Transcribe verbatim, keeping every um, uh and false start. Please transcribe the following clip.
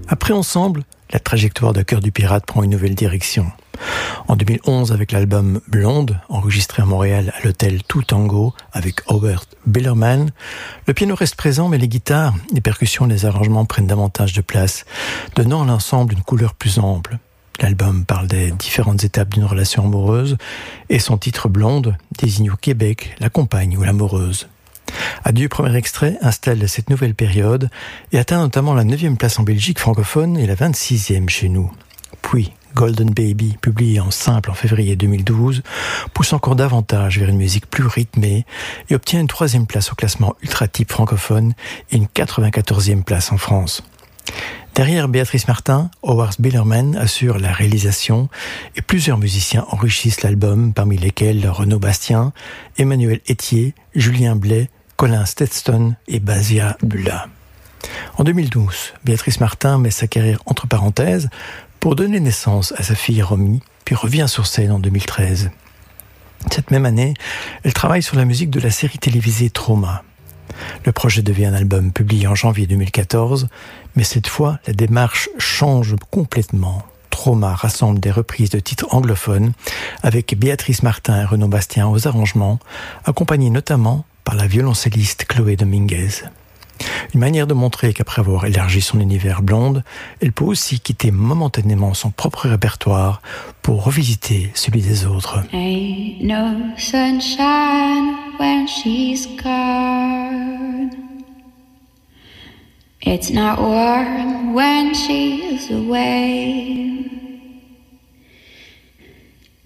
Après Ensemble, la trajectoire de Cœur du Pirate prend une nouvelle direction. En deux mille onze, avec l'album Blonde, enregistré à Montréal à l'hôtel Tout Tango avec Howard Billerman, le piano reste présent, mais les guitares, les percussions et les arrangements prennent davantage de place, donnant à l'ensemble une couleur plus ample. L'album parle des différentes étapes d'une relation amoureuse et son titre Blonde désigne au Québec la compagne ou l'amoureuse. Adieu, premier extrait, installe cette nouvelle période et atteint notamment la neuvième place en Belgique francophone et la vingt-sixième chez nous. Puis, Golden Baby, publié en simple en février deux mille douze, pousse encore davantage vers une musique plus rythmée et obtient une troisième place au classement Ultra Type francophone et une quatre-vingt-quatorzième place en France. Derrière Béatrice Martin, Howard Billerman assure la réalisation et plusieurs musiciens enrichissent l'album, parmi lesquels Renaud Bastien, Emmanuel Etier, Julien Blais, Colin Stetson et Basia Bulla. En deux mille douze, Béatrice Martin met sa carrière entre parenthèses pour donner naissance à sa fille Romy, puis revient sur scène en deux mille treize. Cette même année, elle travaille sur la musique de la série télévisée Trauma. Le projet devient un album publié en janvier deux mille quatorze, mais cette fois, la démarche change complètement. Trauma rassemble des reprises de titres anglophones avec Béatrice Martin et Renaud Bastien aux arrangements, accompagnés notamment par la violoncelliste Chloé Dominguez. Une manière de montrer qu'après avoir élargi son univers Blonde, elle peut aussi quitter momentanément son propre répertoire pour revisiter celui des autres. Ain't no sunshine when she's gone. It's not warm when she's away.